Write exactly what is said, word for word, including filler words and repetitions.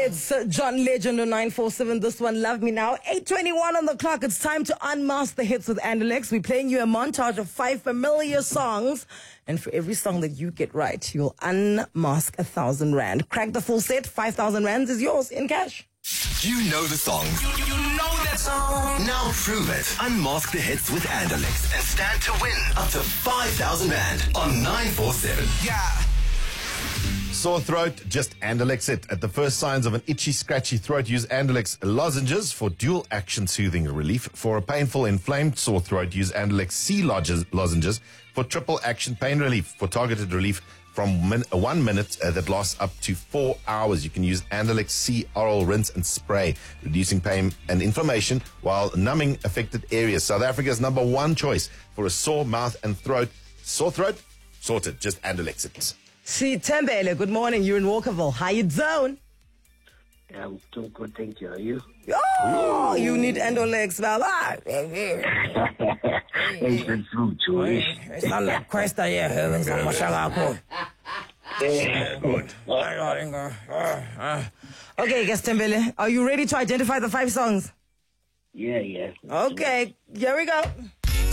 It's uh, John Legend on nine four seven. This one, Love Me Now. eight twenty-one on the clock. It's time to unmask the hits with Andalex. We're playing you a montage of five familiar songs. And for every song that you get right, you'll unmask a thousand rand. Crack the full set. Five thousand rands is yours in cash. You know the song. You, you, you know that song. Now prove it. Unmask the hits with Andalex and stand to win up to five thousand rand on nine four seven. Yeah. Sore throat, just Andalex it. At the first signs of an itchy, scratchy throat, use Andalex lozenges for dual action soothing relief. For a painful, inflamed sore throat, use Andalex C lozenges for triple action pain relief. For targeted relief from min- one minute uh, that lasts up to four hours, you can use Andalex C oral rinse and spray, reducing pain and inflammation while numbing affected areas. South Africa's number one choice for a sore mouth and throat. Sore throat? Sorted. Just Andalex it. See, Tembele, good morning. You're in Walkerville. How you doing? Yeah, I'm doing good, thank you. Are you? Oh, you need Andalex, well. Ah. It's the fruit, Joey. It's not like Questa here. Heavens, I'm Okay, guess Tembele, are you ready to identify the five songs? Yeah, yeah. Okay, here we go.